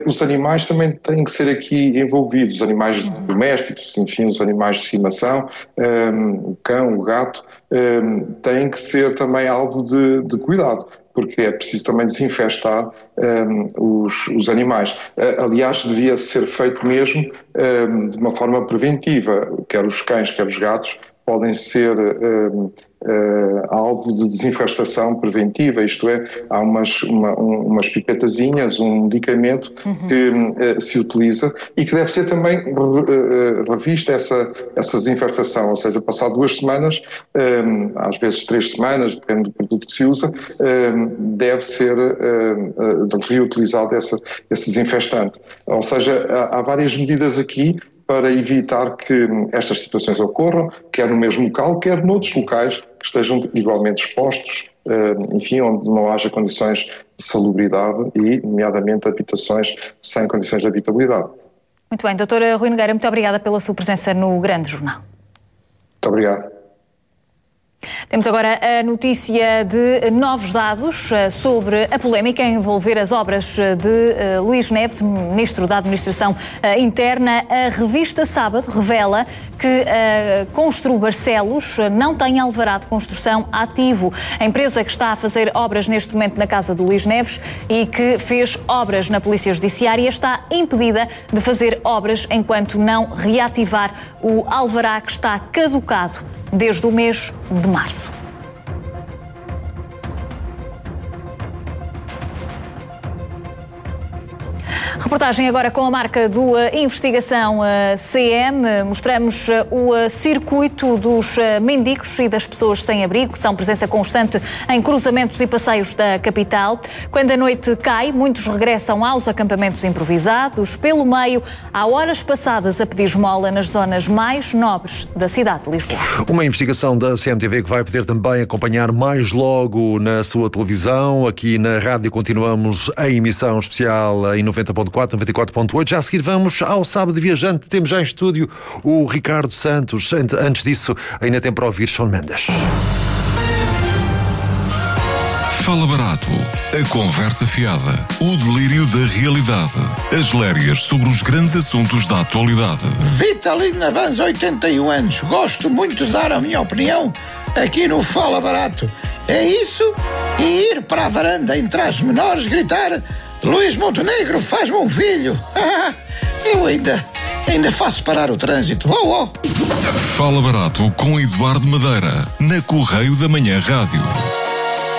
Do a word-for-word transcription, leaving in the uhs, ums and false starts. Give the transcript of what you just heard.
Os animais também têm que ser aqui envolvidos, os animais domésticos, enfim, os animais de estimação, um, o cão, o gato, um, têm que ser também alvo de, de cuidado, porque é preciso também desinfestar um, os, os animais. Uh, aliás, devia ser feito mesmo um, de uma forma preventiva, quer os cães, quer os gatos, podem ser um, uh, alvo de desinfestação preventiva, isto é, há umas, uma, um, umas pipetazinhas, um medicamento uhum. que uh, se utiliza e que deve ser também uh, revista essa, essa desinfestação, ou seja, passado duas semanas, um, às vezes três semanas, depende do produto que se usa, um, deve ser uh, uh, reutilizado essa, esse desinfestante. Ou seja, há, há várias medidas aqui para evitar que estas situações ocorram, quer no mesmo local, quer noutros locais que estejam igualmente expostos, enfim, onde não haja condições de salubridade e, nomeadamente, habitações sem condições de habitabilidade. Muito bem, doutor Rui Nogueira, muito obrigada pela sua presença no Grande Jornal. Muito obrigado. Temos agora a notícia de novos dados sobre a polémica a envolver as obras de Luís Neves, Ministro da Administração Interna. A revista Sábado revela que a Constru Barcelos não tem alvará de construção ativo. A empresa que está a fazer obras neste momento na casa de Luís Neves e que fez obras na Polícia Judiciária está impedida de fazer obras enquanto não reativar o alvará que está caducado desde o mês de março. Reportagem agora com a marca do uh, Investigação uh, C M. Mostramos uh, o uh, circuito dos uh, mendigos e das pessoas sem abrigo, que são presença constante em cruzamentos e passeios da capital. Quando a noite cai, muitos regressam aos acampamentos improvisados. Pelo meio, há horas passadas a pedir esmola nas zonas mais nobres da cidade de Lisboa. Uma investigação da C M T V que vai poder também acompanhar mais logo na sua televisão. Aqui na rádio continuamos a emissão especial em noventa ponto quatro, noventa e quatro ponto oito. Já a seguir vamos ao Sábado Viajante. Temos já em estúdio o Ricardo Santos. Antes disso, ainda tem para ouvir Shawn Mendes. Fala Barato, a conversa fiada, o delírio da realidade, as lérias sobre os grandes assuntos da atualidade. Vitalina Banza, oitenta e um anos. Gosto muito de dar a minha opinião aqui no Fala Barato. É isso e ir para a varanda em trajes menores gritar: Luís Montenegro, faz-me um filho. Eu ainda, ainda faço parar o trânsito. Oh, oh. Fala Barato com Eduardo Madeira, na Correio da Manhã Rádio.